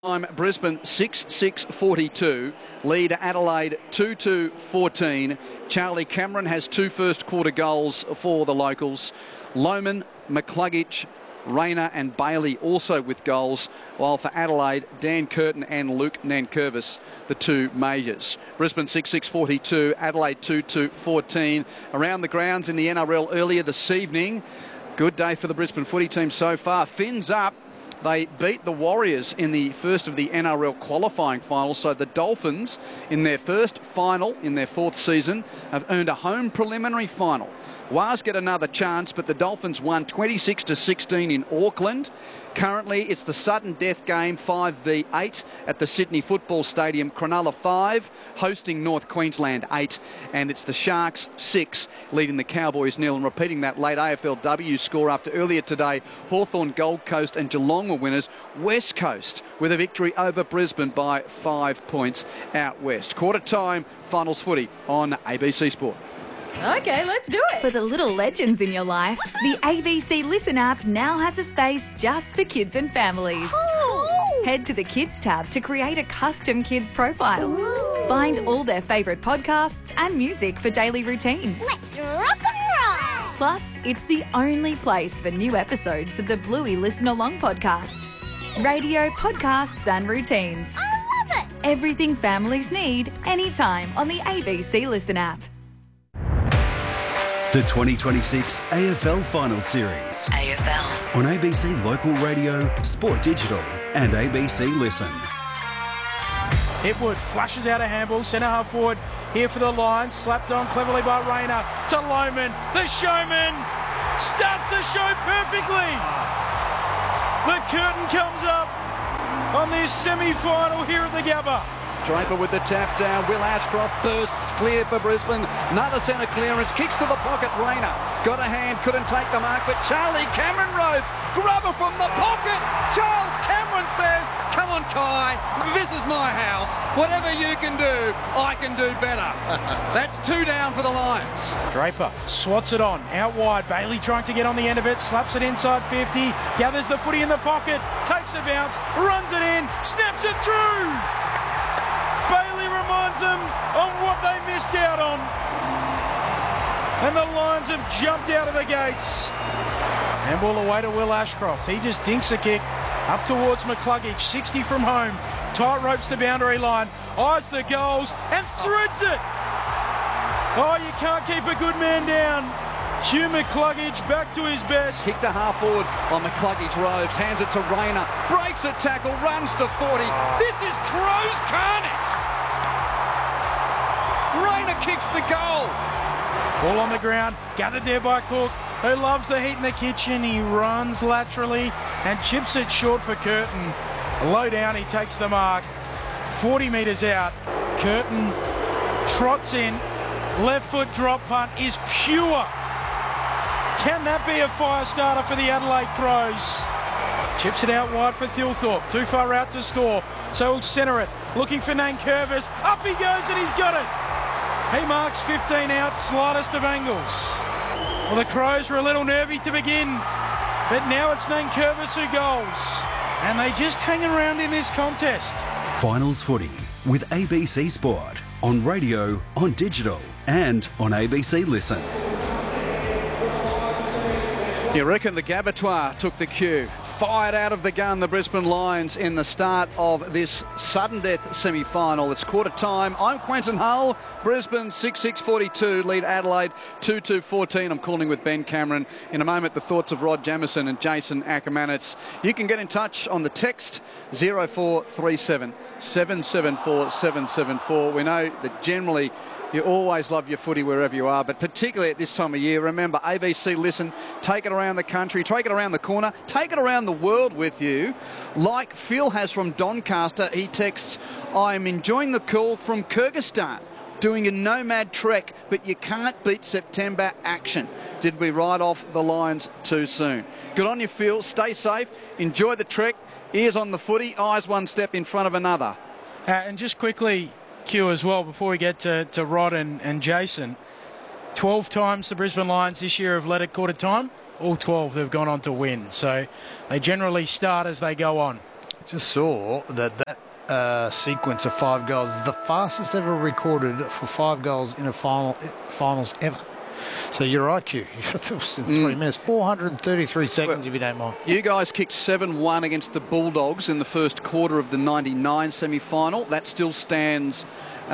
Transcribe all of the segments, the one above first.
Time Brisbane 6-6-42, lead Adelaide 2-2-14. Charlie Cameron has two first quarter goals for the locals. Lohmann, McCluggage, Rayner and Bailey also with goals, while for Adelaide, Dan Curtin and Luke Nankervis, the two majors. Brisbane 6-6-42, Adelaide 2-2-14. Around the grounds in the NRL earlier this evening. Good day for the Brisbane footy team so far. Fins up. They beat the Warriors in the first of the NRL qualifying finals. So the Dolphins, in their first final in their fourth season, have earned a home preliminary final. Wars get another chance, but the Dolphins won 26-16 in Auckland. Currently, it's the sudden death game 5v8 at the Sydney Football Stadium. Cronulla 5 hosting North Queensland 8, and it's the Sharks 6 leading the Cowboys 0. And repeating that late AFLW score after earlier today, Hawthorn, Gold Coast and Geelong were winners. West Coast with a victory over Brisbane by 5 points out west. Quarter time finals footy on ABC Sport. Okay, let's do it. For the little legends in your life, the ABC Listen app now has a space just for kids and families. Ooh. Head to the Kids tab to create a custom kids profile. Ooh. Find all their favourite podcasts and music for daily routines. Let's rock and roll. Plus, it's the only place for new episodes of the Bluey Listen Along podcast. Radio, podcasts and routines. I love it. Everything families need, anytime on the ABC Listen app. The 2026 AFL Final Series. AFL. On ABC Local Radio, Sport Digital and ABC Listen. Hipwood flushes out a handball, centre half forward here for the Lions, slapped on cleverly by Rayner to Lohmann. The showman starts the show perfectly. The curtain comes up on this semi-final here at the Gabba. Draper with the tap down. Will Ashcroft bursts clear for Brisbane. Another centre clearance. Kicks to the pocket. Rayner got a hand. Couldn't take the mark. But Charlie Cameron rose. Grubber from the pocket. Charles Cameron says, come on, Kai. This is my house. Whatever you can do, I can do better. That's 2 down for the Lions. Draper swats it on. Out wide. Bailey trying to get on the end of it. Slaps it inside 50. Gathers the footy in the pocket. Takes a bounce. Runs it in. Snaps it through. Bailey reminds them on what they missed out on. And the Lions have jumped out of the gates. Handball away to Will Ashcroft. He just dinks a kick up towards McCluggage. 60 from home. Tight ropes the boundary line. Eyes the goals and threads it. Oh, you can't keep a good man down. Hugh McCluggage back to his best. Kick to half forward on McCluggage. Roves, hands it to Rayner. Breaks a tackle, runs to 40. This is Crows carnage. Rayner kicks the goal. Ball on the ground, gathered there by Cook, who loves the heat in the kitchen. He runs laterally and chips it short for Curtin. Low down, he takes the mark. 40 metres out. Curtin trots in. Left foot drop punt is pure. Can that be a fire starter for the Adelaide Crows? Chips it out wide for Thilthorpe. Too far out to score. So he'll centre it. Looking for Nankervis. Up he goes and he's got it. He marks 15 out, slightest of angles. Well, the Crows were a little nervy to begin, but now it's Nankervis who goes. And they just hang around in this contest. Finals footy with ABC Sport. On radio, on digital and on ABC Listen. You reckon the Gabatoir took the cue? Fired out of the gun, the Brisbane Lions in the start of this sudden death semi-final. It's quarter time. I'm Quentin Hull. Brisbane 6-6-42, lead Adelaide 2-2-14. I'm calling with Ben Cameron. In a moment, the thoughts of Rod Jamieson and Jason Ackermanitz. You can get in touch on the text 0437 774 774. We know that generally you always love your footy wherever you are, but particularly at this time of year, remember, ABC Listen, take it around the country, take it around the corner, take it around the world with you. Like Phil has from Doncaster, he texts, I'm enjoying the call from Kyrgyzstan, doing a nomad trek, but you can't beat September action. Did we write off the Lions too soon? Good on you, Phil. Stay safe. Enjoy the trek. Ears on the footy, eyes one step in front of another. And just quickly, Q as well, before we get to Rod and Jason, 12 times the Brisbane Lions this year have led at quarter time. All 12 they've gone on to win. So they generally start as they go on. Just saw that sequence of 5 goals is the fastest ever recorded for 5 goals in a finals ever. So you're right, Q. It was in 3 minutes, 433 seconds, if you don't mind. You guys kicked 7-1 against the Bulldogs in the first quarter of the 99 semi-final. That still stands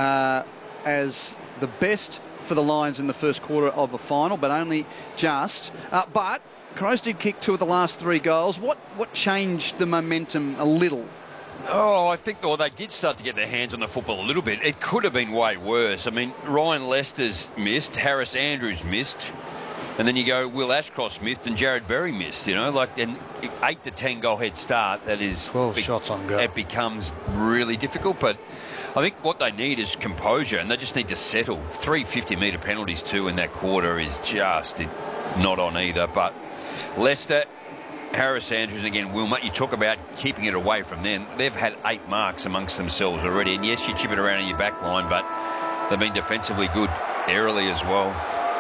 as the best for the Lions in the first quarter of the final, but only just. But Crows did kick 2 of the last 3 goals. What changed the momentum a little? Oh, I think they did start to get their hands on the football a little bit. It could have been way worse. I mean, Ryan Lester's missed, Harris Andrews missed, and then you go Will Ashcroft missed and Jared Berry missed. You know, like an 8 to 10 goal head start. That is 12 shots on goal. It becomes really difficult, but I think what they need is composure, and they just need to settle. 3 50-metre penalties too in that quarter is just not on either. But Leicester, Harris Andrews, and again Wilmot, you talk about keeping it away from them. They've had 8 marks amongst themselves already, and yes, you chip it around in your back line, but they've been defensively good airily as well.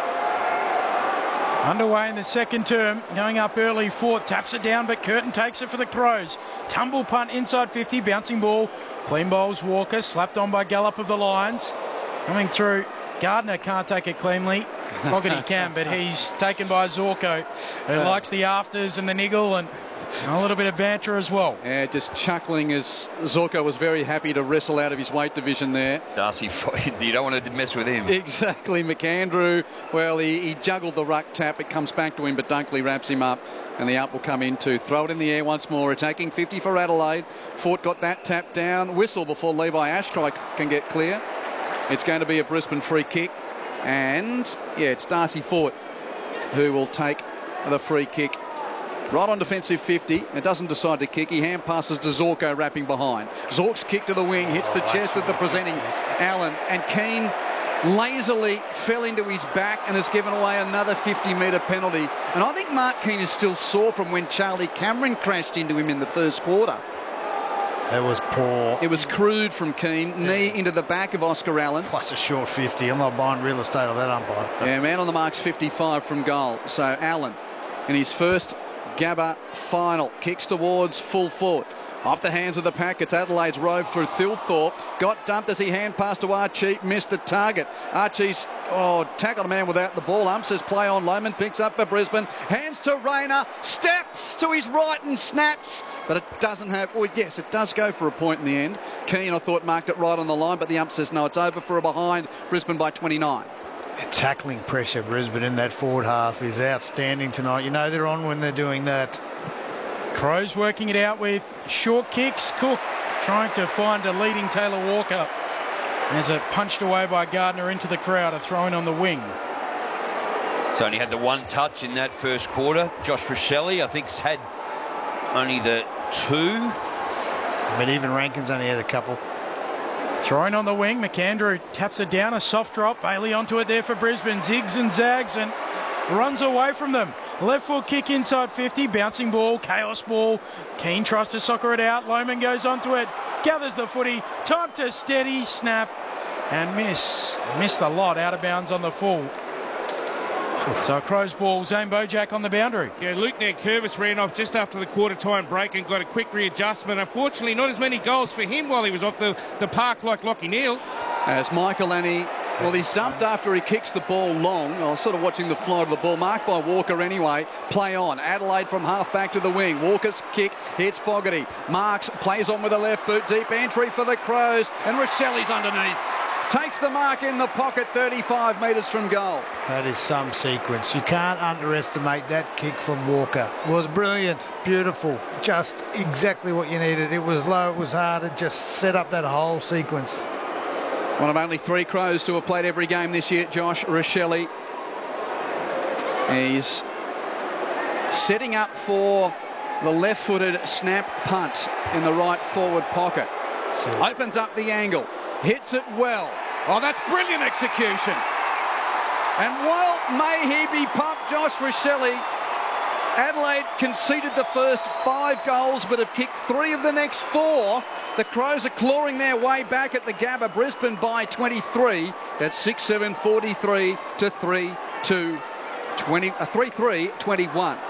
Underway in the second term, going up early. Fort taps it down, but Curtin takes it for the Crows. Tumble punt inside 50, bouncing ball. Clean bowls Walker, slapped on by Gallup of the Lions. Coming through, Gardner can't take it cleanly. Fogarty can, but he's taken by Zorko, who likes the afters and the niggle and a little bit of banter as well. Yeah, just chuckling as Zorko was very happy to wrestle out of his weight division there. Darcy, you don't want to mess with him. Exactly. McAndrew, well, he juggled the ruck tap. It comes back to him, but Dunkley wraps him up. And the up will come in to throw it in the air once more. Attacking 50 for Adelaide. Fort got that tap down. Whistle before Levi Ashcroft can get clear. It's going to be a Brisbane free kick. And, yeah, it's Darcy Fort who will take the free kick. Right on defensive 50. It doesn't decide to kick. He hand passes to Zorko wrapping behind. Zork's kick to the wing. Hits the chest of the presenting Allen. And Keane lazily fell into his back and has given away another 50-metre penalty. And I think Mark Keane is still sore from when Charlie Cameron crashed into him in the first quarter. That was poor. It was crude from Keane. Knee into the back of Oscar Allen. Plus a short 50. I'm not buying real estate on that umpire. Yeah, man on the mark's 55 from goal. So Allen in his first Gabba final kicks towards full forward. Off the hands of the pack, it's Adelaide's rove through Thilthorpe. Got dumped as he hand passed to Archie, missed the target. Archie's tackled a man without the ball. Ump says play on. Lohman picks up for Brisbane. Hands to Rayner, steps to his right and snaps. But it doesn't have, well, yes, it does go for a point in the end. Keane, I thought, marked it right on the line, but the ump says no, it's over for a behind. Brisbane by 29. Tackling pressure, Brisbane, in that forward half is outstanding tonight. You know they're on when they're doing that. Crows working it out with short kicks. Cook trying to find a leading Taylor Walker. As it punched away by Gardner into the crowd, a throw-in on the wing. He's only had the 1 touch in that first quarter. Josh Rochelle, I think, has had only the 2. But even Rankin's only had a couple. Thrown on the wing, McAndrew taps it down, a soft drop. Bailey onto it there for Brisbane. Zigs and zags and runs away from them. Left foot kick inside 50, bouncing ball, chaos ball. Keane tries to soccer it out. Lohman goes onto it, gathers the footy. Time to steady, snap, and miss. Missed a lot, out of bounds on the full. So Crows ball, Zane Bojack on the boundary. Yeah, Luke Nankervis ran off just after the quarter-time break and got a quick readjustment. Unfortunately, not as many goals for him while he was off the park like Lachie Neale. As Michael Annie, well, he's dumped after he kicks the ball long. I was sort of watching the flow of the ball. Marked by Walker anyway. Play on. Adelaide from half back to the wing. Walker's kick hits Fogarty. Marks plays on with a left boot. Deep entry for the Crows. And Rochelli's underneath. Takes the mark in the pocket, 35 metres from goal. That is some sequence. You can't underestimate that kick from Walker. It was brilliant, beautiful, just exactly what you needed. It was low, it was hard, it just set up that whole sequence. One of only 3 Crows to have played every game this year, Josh Rochelle. He's setting up for the left-footed snap punt in the right forward pocket. Opens up the angle. Hits it well. Oh, that's brilliant execution. And well may he be pumped, Josh Rochelle. Adelaide conceded the first 5 goals but have kicked 3 of the next 4. The Crows are clawing their way back at the Gabba. Brisbane by 23 at 6-7, 43 to 3-2, 3-3, 21.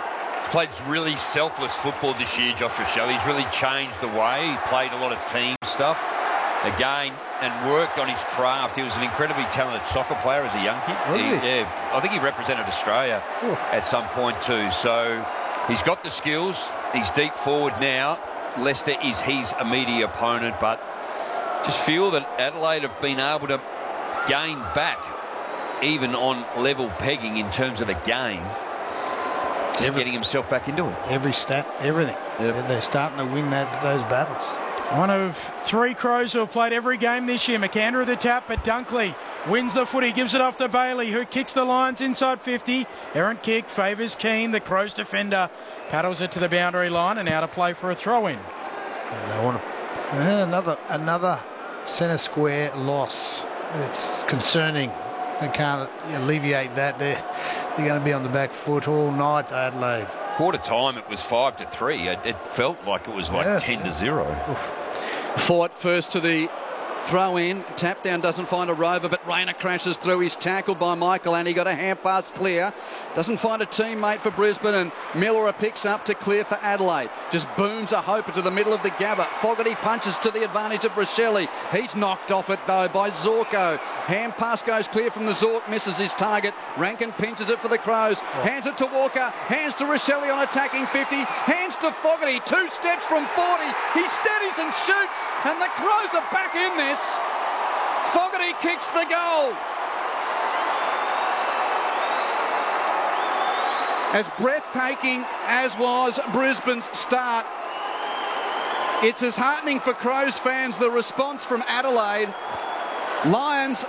played really selfless football this year, Josh Rochelle. He's really changed the way. He played a lot of team stuff again and worked on his craft. He was an incredibly talented soccer player as a young kid. Yeah, I think he represented Australia at some point too. So he's got the skills. He's deep forward now. Leicester is his immediate opponent, but just feel that Adelaide have been able to gain back even on level pegging in terms of the game. Just getting himself back into it. Every stat, everything. Yep. They're starting to win those battles. One of 3 Crows who have played every game this year. McAndrew the tap, but Dunkley wins the footy, gives it off to Bailey, who kicks the Lions inside 50. Errant kick, favours Keane, the Crows defender. Paddles it to the boundary line and out of play for a throw-in. And they want to, another centre square loss. It's concerning. They can't alleviate that. They're going to be on the back foot all night, Adelaide. Quarter time, it was 5-3. It felt like it was like 10-0. Fought first to the throw-in. Tap down, doesn't find a rover, but Rayner crashes through. He's tackled by Michael and he got a hand pass clear. Doesn't find a teammate for Brisbane, and Miller picks up to clear for Adelaide. Just booms a hope into the middle of the Gabba. Fogarty punches to the advantage of Rochelle. He's knocked off it though by Zorko. Hand pass goes clear from the Zork, misses his target. Rankin pinches it for the Crows. Hands it to Walker. Hands to Rochelle on attacking 50. Hands to Fogarty. 2 steps from 40. He steadies and shoots, and the Crows are back in this. Fogarty kicks the goal. As breathtaking as was Brisbane's start, it's as heartening for Crows fans, the response from Adelaide. Lions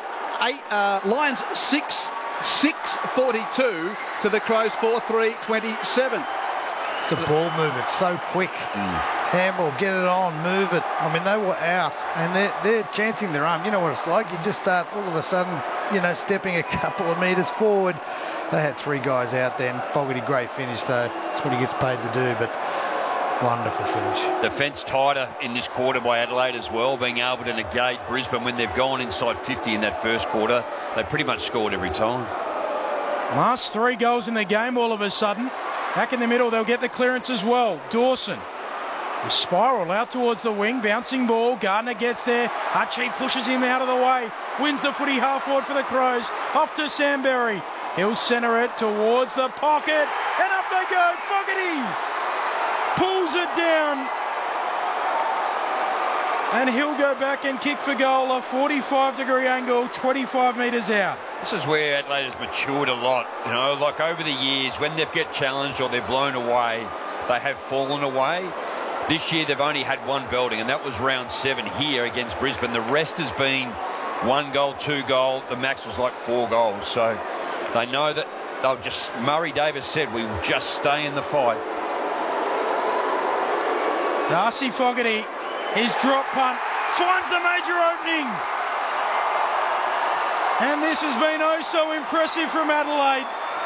6-42 to the Crows 4-3-27. The ball movement so quick. Handball, get it on, move it. I mean, they were out and they're chancing their arm. You know what it's like. You just start all of a sudden, stepping a couple of metres forward. They had 3 guys out there, and Fogarty, great finish though. That's what he gets paid to do, but wonderful finish. Defence tighter in this quarter by Adelaide as well, being able to negate Brisbane when they've gone inside 50 in that first quarter. They pretty much scored every time. Last 3 goals in the game all of a sudden. Back in the middle, they'll get the clearance as well. Dawson. A spiral out towards the wing, bouncing ball. Gardner gets there. Archie pushes him out of the way. Wins the footy half forward for the Crows. Off to Samberry. He'll centre it towards the pocket. And up they go. Fogarty pulls it down. And he'll go back and kick for goal. A 45-degree angle, 25 metres out. This is where Adelaide has matured a lot. Like over the years, when they've get challenged or they're blown away, they have fallen away. This year they've only had 1 belting, and that was round 7 here against Brisbane. The rest has been 1 goal, 2 goal. The max was like 4 goals. So they know that they'll just... Murray Davis said, we will just stay in the fight. Darcy Fogarty, his drop punt, finds the major opening. And this has been oh so impressive from Adelaide.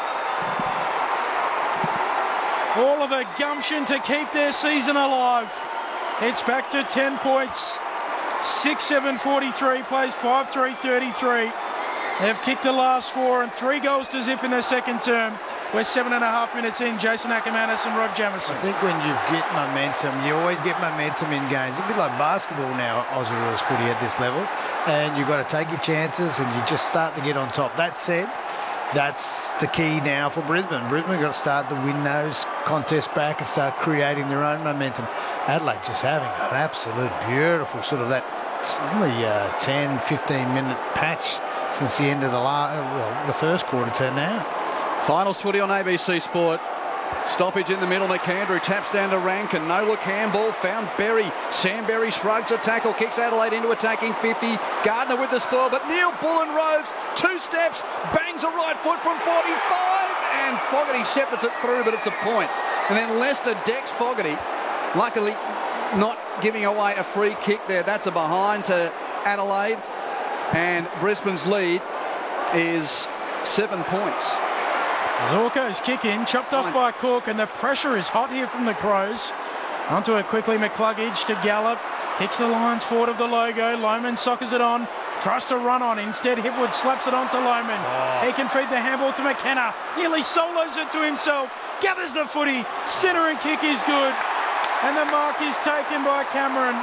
All of the gumption to keep their season alive. It's back to 10 points. 6-7-43, plays 5-3-33. They've kicked the last 4 and 3 goals to zip in their second term. We're 7.5 minutes in. Jason Ackermanis and Rod Jamison. I think when you get momentum, you always get momentum in games. It's a bit like basketball now, Aussie rules footy at this level. And you've got to take your chances and you just start to get on top. That said, that's the key now for Brisbane. Brisbane got to start to win those contests back and start creating their own momentum. Adelaide just having an absolute beautiful sort of that only 10, 15-minute patch since the end of the first quarter to now. Finals footy on ABC Sport. Stoppage in the middle. McAndrew taps down to Rankin. No look handball. Found Berry. Samberry shrugs a tackle. Kicks Adelaide into attacking 50. Gardner with the spoil. But Neil Bullen-Rhodes, 2 steps. Bangs a right foot from 45. And Fogarty shepherds it through, but it's a point. And then Leicester decks Fogarty. Luckily not giving away a free kick there. That's a behind to Adelaide. And Brisbane's lead is 7 points. Zorko's kick in, chopped off by Cook, and the pressure is hot here from the Crows. Onto it quickly, McCluggage to Gallup. Kicks the Lions forward of the logo. Lohman soccers it on. Tries to run on. Instead, Hipwood slaps it on to Lohman. He can feed the handball to McKenna. Nearly solos it to himself. gathers the footy. Centre and kick is good. And the mark is taken by Cameron.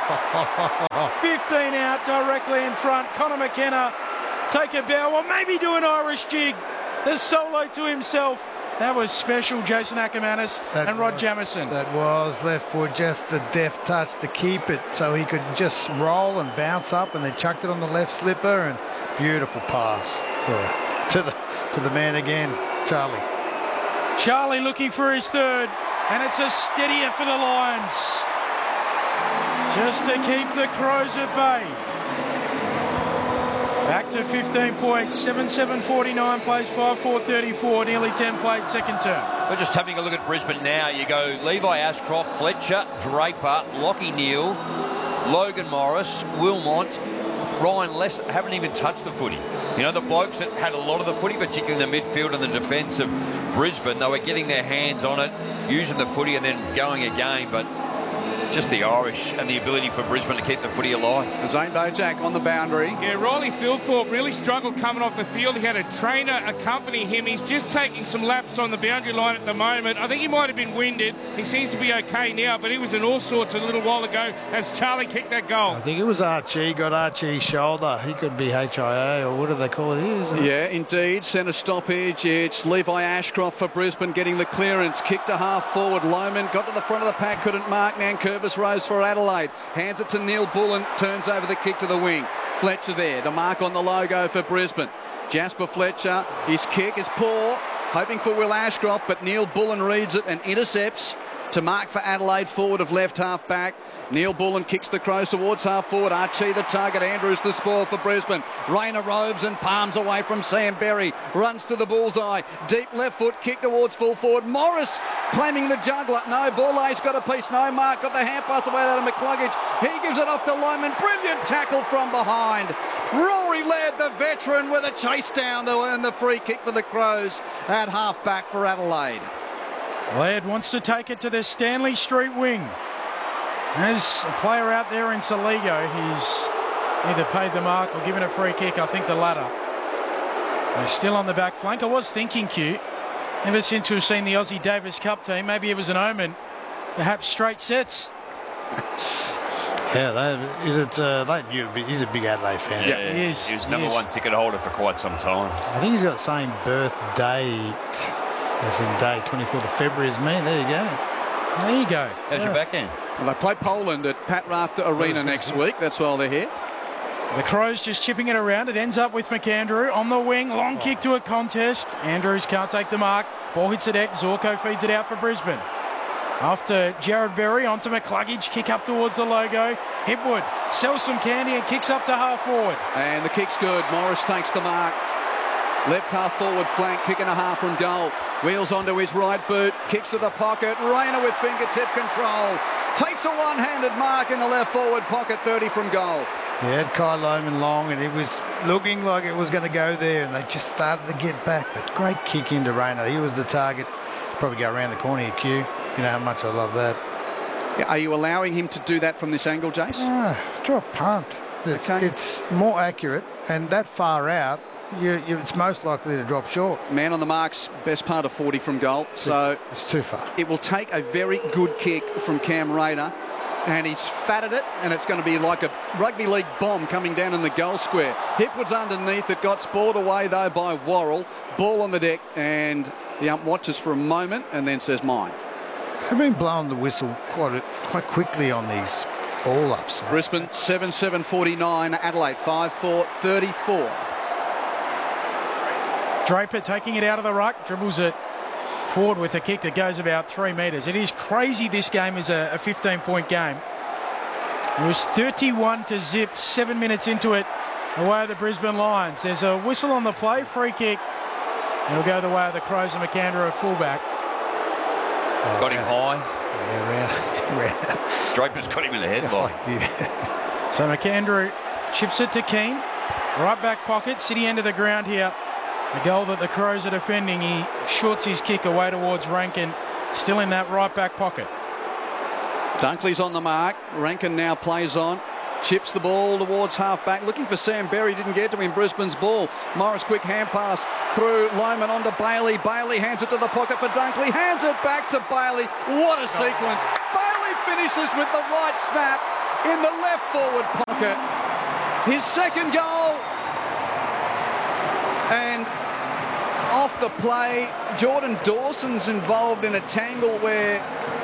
15 out directly in front. Connor McKenna take a bow, or maybe do an Irish jig. The solo to himself. That was special, Jason Ackermanis and Rod Jamieson. That was left foot, just the deft touch to keep it so he could just roll and bounce up, and they chucked it on the left slipper, and beautiful pass to the man again, Charlie. Charlie looking for his third, and it's a steadier for the Lions. Just to keep the Crows at bay. Back to 15 points, 7-7-49 plays 5-4-34, nearly 10 played second term. We're just having a look at Brisbane now. You go Levi Ashcroft, Fletcher, Draper, Lockie Neal, Logan Morris, Wilmont, Ryan Less haven't even touched the footy. You know, the blokes that had a lot of the footy, particularly in the midfield and the defence of Brisbane, they were getting their hands on it, using the footy and then going again, but just the Irish and the ability for Brisbane to keep the footy alive. Zane Bojack on the boundary. Yeah, Riley Philthorpe really struggled coming off the field. He had a trainer accompany him. He's just taking some laps on the boundary line at the moment. I think he might have been winded. He seems to be okay now, but he was in all sorts a little while ago as Charlie kicked that goal. I think it was Archie, got Archie's shoulder. He could be HIA, or what do they call it here, isn't it? Yeah, indeed. Centre stoppage. It's Levi Ashcroft for Brisbane getting the clearance. Kick to half forward. Lohman got to the front of the pack, couldn't mark. Nankervis Rose for Adelaide. Hands it to Neil Bullen. Turns over the kick to the wing. Fletcher there to mark on the logo for Brisbane. Jasper Fletcher. His kick is poor. Hoping for Will Ashcroft, but Neil Bullen reads it and intercepts to mark for Adelaide forward of left half back. Neil Bullen kicks the Crows towards half forward. Archie the target. Andrews the spoil for Brisbane. Rayner roves and palms away from Sam Berry. Runs to the bullseye. Deep left foot kick towards full forward. Morris claiming the juggler. No, Borlay's got a piece. No mark. Got the hand pass away out of McCluggage. He gives it off to Lohman. Brilliant tackle from behind. Rory Laird, the veteran, with a chase down to earn the free kick for the Crows at half back for Adelaide. Laird wants to take it to the Stanley Street wing. There's a player out there in Saligo. He's either paid the mark or given a free kick. I think the latter. He's still on the back flank. I was thinking, Q, ever since we've seen the Aussie Davis Cup team, maybe it was an omen. Perhaps straight sets. Yeah, he's a big Adelaide fan. Yeah, he is. He was number one ticket holder for quite some time. I think he's got the same birth date as in day 24th of February as me. There you go. There you go. How's your back end? Well, they play Poland at Pat Rafter Arena next week. That's why they're here. The Crows just chipping it around. It ends up with McAndrew on the wing. Long kick to a contest. Andrews can't take the mark. Ball hits the deck. Zorko feeds it out for Brisbane. After Jared Berry onto McCluggage. Kick up towards the logo. Hipwood sells some candy and kicks up to half forward. And the kick's good. Morris takes the mark. Left half forward flank, kick and a half from goal. Wheels onto his right boot, kicks to the pocket. Rayner with fingertip control. Takes a one-handed mark in the left forward pocket, 30 from goal. He had Kai Lohman long, and it was looking like it was going to go there, and they just started to get back. But great kick into Rayner. He was the target. Probably go around the corner here, Q. You know how much I love that. Yeah, are you allowing him to do that from this angle, Jace? Drop punt. It's more accurate, and that far out, it's most likely to drop short. Man on the mark's best part of 40 from goal, so it's too far. It will take a very good kick from Cam Rayner, and he's fatted it, and it's going to be like a rugby league bomb coming down in the goal square. Hipwood's underneath. It got spoiled away though by Worrell. Ball on the deck, and the ump watches for a moment and then says mine. They've been blowing the whistle quite quickly on these ball ups. Brisbane 7-7-49, Adelaide 5-4-34. Draper taking it out of the ruck, dribbles it forward with a kick that goes about 3 metres. It is crazy this game is a 15-point game. It was 31-0, 7 minutes into it, away of the Brisbane Lions. There's a whistle on the play, free kick. It'll go the way of the Crows and McAndrew at fullback. Got him high. Yeah, Draper's got him in the headlock. So McAndrew chips it to Keane. Right back pocket, city end of the ground here. The goal that the Crows are defending, he shorts his kick away towards Rankin, still in that right back pocket. Dunkley's on the mark. Rankin now plays on. Chips the ball towards half-back, looking for Sam Berry, didn't get to him. Brisbane's ball. Morris quick hand pass through Loman onto Bailey. Bailey hands it to the pocket for Dunkley, hands it back to Bailey. What a sequence. Bailey finishes with the right snap in the left forward pocket. His second goal. And off the play, Jordan Dawson's involved in a tangle where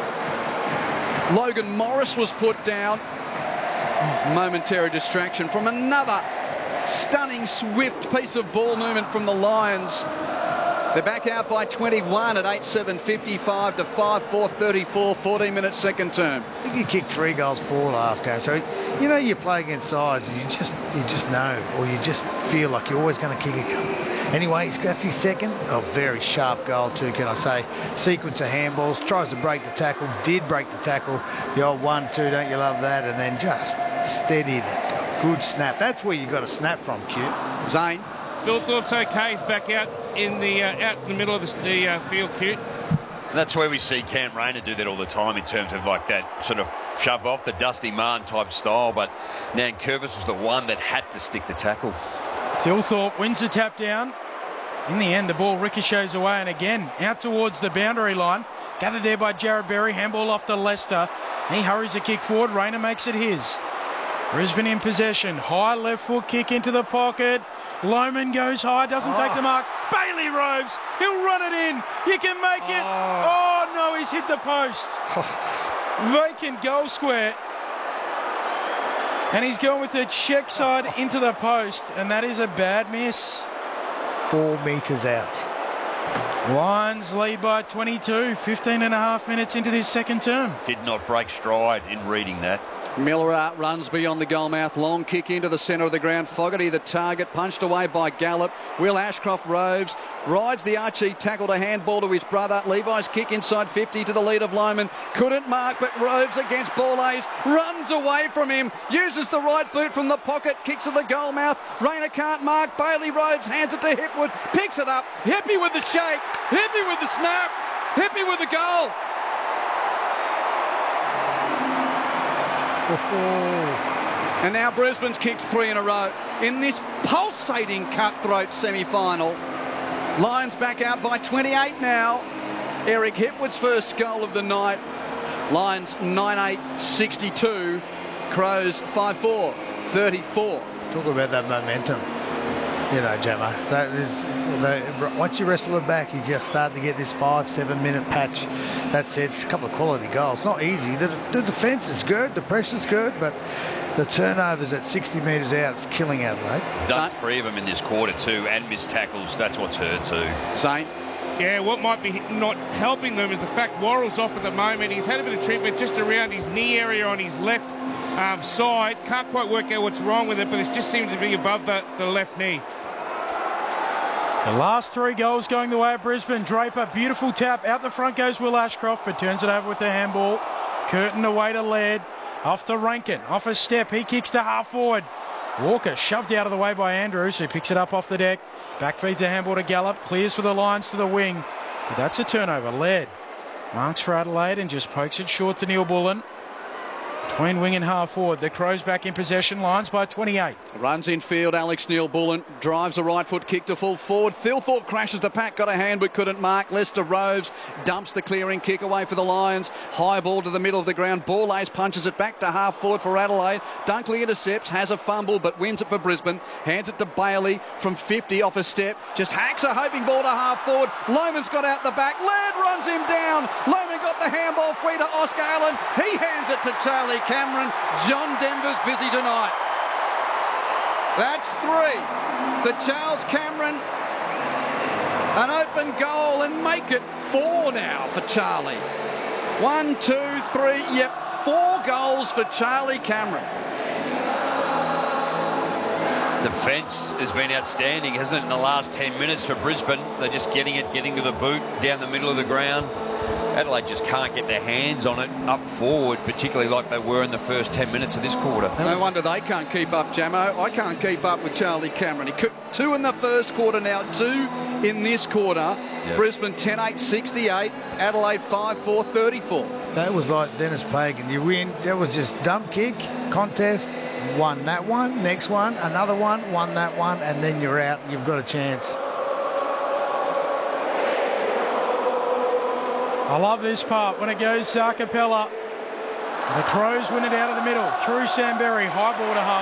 Logan Morris was put down. Momentary distraction from another stunning, swift piece of ball movement from the Lions. They're back out by 21 at 8-7-55 to 5-4-34, 14-minute second term. I think you kicked 3 goals 4 last game. So, you know, you play against sides and you just know, or you just feel like you're always going to kick a couple. Anyway, that's his second. A very sharp goal too, can I say. Sequence of handballs, tries to break the tackle, did break the tackle. The old 1-2, don't you love that? And then just steadied it. Good snap. That's where you got to snap from, Q. Zane. Bill Thorpe's okay. He's back out in the middle of the field, Q. That's where we see Cam Rayner do that all the time in terms of like that sort of shove off the Dusty Martin type style. But Nankervis was the one that had to stick the tackle. Thilthorpe wins the tap down. In the end, the ball ricochets away and again out towards the boundary line. Gathered there by Jared Berry. Handball off to Lester. He hurries a kick forward. Rayner makes it his. Brisbane in possession. High left foot kick into the pocket. Loman goes high, doesn't take the mark. Bailey roves. He'll run it in. You can make it. Oh, no, he's hit the post. Vacant goal square. And he's going with the check side into the post, and that is a bad miss. 4 metres out. Lions lead by 22, 15 and a half minutes into this second term. Did not break stride in reading that. Miller runs beyond the goal mouth. Long kick into the centre of the ground. Fogarty the target. Punched away by Gallup. Will Ashcroft roves. Rides the Archie tackle to handball to his brother. Levi's kick inside 50 to the lead of Loman. Couldn't mark, but roves against Borlase. Runs away from him. Uses the right boot from the pocket. Kicks at the goal mouth. Rayner can't mark. Bailey roves. Hands it to Hipwood. Picks it up. Hippie with the shake. Hippie with the snap. Hippie with the goal. And now Brisbane's kicked 3 in a row in this pulsating cutthroat semi-final. Lions back out by 28 now. Eric Hipwood's first goal of the night. Lions 9-8-62. Crows 5-4, 34. Talk about that momentum. You know, Gemma, that is, once you wrestle it back, you just start to get this 5-7 minute patch. That sets a couple of quality goals. Not easy. The defence is good, the pressure's good, but the turnovers at 60 metres out, it's killing Adelaide. Done 3 of them in this quarter too, and missed tackles. That's what's hurt too. Zane? Yeah, what might be not helping them is the fact Worrell's off at the moment. He's had a bit of treatment just around his knee area on his left side. Can't quite work out what's wrong with it, but it just seems to be above the left knee. The last 3 goals going the way of Brisbane. Draper, beautiful tap. Out the front goes Will Ashcroft, but turns it over with the handball. Curtin away to Laird. Off to Rankin. Off a step. He kicks to half forward. Walker shoved out of the way by Andrews, who picks it up off the deck. Back feeds a handball to Gallup. Clears for the Lions to the wing. But that's a turnover. Laird marks for Adelaide and just pokes it short to Neil Bullen. Between wing and half forward, the Crows back in possession. Lions by 28. Runs in field, Alex Neil-Bullen drives a right foot kick to full forward. Thilthorpe crashes the pack, got a hand but couldn't mark. Lester roves, dumps the clearing kick away for the Lions. High ball to the middle of the ground. Borlase punches it back to half forward for Adelaide. Dunkley intercepts, has a fumble but wins it for Brisbane. Hands it to Bailey from 50 off a step. Just hacks a hoping ball to half forward. Loman's got out the back. Laird runs him down. Loman got the handball free to Oscar Allen. He hands it to Charlie Cameron. John Denver's busy tonight. That's 3 for Charles Cameron. An open goal and make it 4 now for Charlie. 1, 2, 3, yep, 4 goals for Charlie Cameron. Defence has been outstanding, hasn't it, in the last 10 minutes for Brisbane? They're just getting to the boot, down the middle of the ground. Adelaide just can't get their hands on it up forward, particularly like they were in the first 10 minutes of this quarter. No wonder they can't keep up, Jamo. I can't keep up with Charlie Cameron. He kicked 2 in the first quarter, now 2 in this quarter. Yep. Brisbane 10-8-68, Adelaide 5-4-34. That was like Dennis Pagan. You win, that was just dump kick, contest, won that one, next one, another one, won that one, and then you're out. You've got a chance. I love this part when it goes Sarcapella. The Crows win it out of the middle through Samberry, high ball to half.